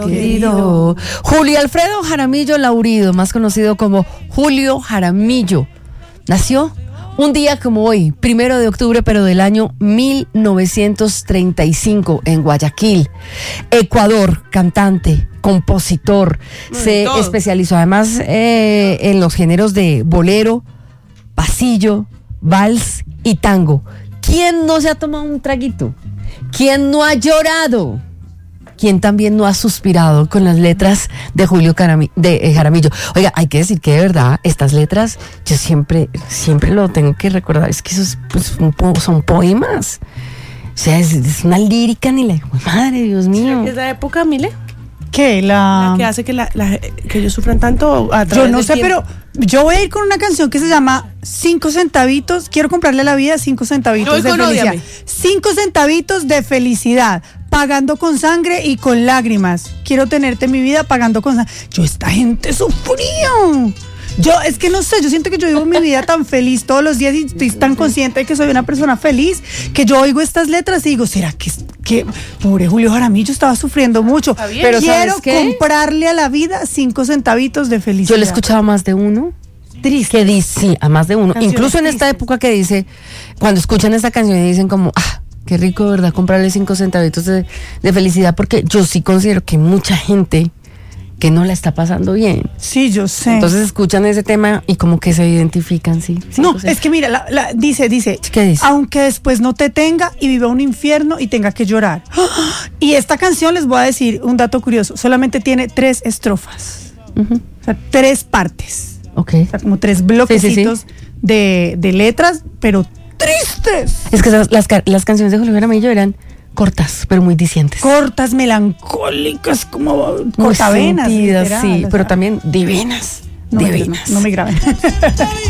Querido Julio Alfredo Jaramillo Laurido, más conocido como Julio Jaramillo, nació un día como hoy, 1 de octubre, pero del año 1935, en Guayaquil, Ecuador. Cantante, compositor, se especializó además en los géneros de bolero, pasillo, vals y tango. ¿Quién no se ha tomado un traguito? ¿Quién no ha llorado? ¿Quién también no ha suspirado con las letras de Julio Jaramillo? Oiga, hay que decir que de verdad, estas letras, yo siempre lo tengo que recordar, es que esos pues, son poemas. O sea, es una lírica, ni la madre, Dios mío. ¿Es la época, Mile? ¿Qué? La que hace que ellos sufran tanto a través Yo no del sé, tiempo. pero yo voy a ir con una canción que se llama 5 centavitos. Quiero comprarle a la vida 5 centavitos de felicidad. Ódiame. 5 centavitos de felicidad, pagando con sangre y con lágrimas. Quiero tenerte en mi vida pagando con sangre. Esta gente sufrió. Es que no sé, yo siento que yo vivo mi vida tan feliz todos los días y estoy tan consciente de que soy una persona feliz que yo oigo estas letras y digo, ¿será que pobre Julio Jaramillo estaba sufriendo mucho? Pero quiero ¿sabes qué? comprarle a la vida 5 centavitos de felicidad. Yo le he escuchado a más de uno. Triste. Que dice, sí, a más de uno. Canciones Incluso en esta tristes. época que dice, cuando escuchan esta canción y dicen como, qué rico, ¿verdad? Comprarle 5 centavitos de felicidad, porque yo sí considero que hay mucha gente que no la está pasando bien. Sí, yo sé. Entonces escuchan ese tema y como que se identifican, sí. No, es que mira, dice, ¿Qué dice? aunque después no te tenga y viva un infierno y tenga que llorar. Y esta canción, les voy a decir un dato curioso, solamente tiene 3 estrofas. Uh-huh. O sea, 3 partes. Ok. O sea, como 3 bloquecitos de letras, pero tristes. Es que las canciones de Julio Jaramillo eran cortas, pero muy dicientes. Cortas, melancólicas, como Muy cortavenas. sentidas, literal, sí, o pero sea, también divinas. no divinas. me graben.